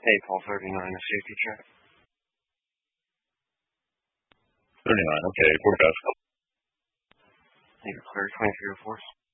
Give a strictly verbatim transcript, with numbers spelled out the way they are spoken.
April thirty-nine, a safety check. thirty-nine, okay, forecast. You're clear, twenty-three oh four.